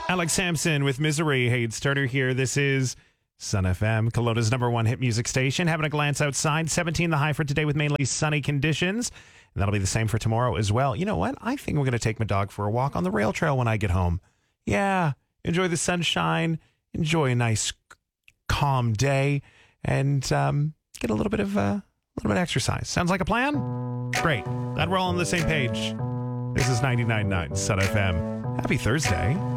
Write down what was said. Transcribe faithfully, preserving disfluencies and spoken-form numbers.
Alex Sampson with Misery. Hey, it's Turner here. This is Sun F M, Kelowna's number one hit music station. Having a glance outside, seventeen the high for today with mainly sunny conditions. And that'll be the same for tomorrow as well. You know what? I think we're going to take my dog for a walk on the rail trail when I get home. Yeah, enjoy the sunshine, enjoy a nice, calm day, and um, get a little bit of uh, a little bit of exercise. Sounds like a plan? Great. Glad we're all on the same page. This is ninety-nine point nine Sun F M. Happy Thursday.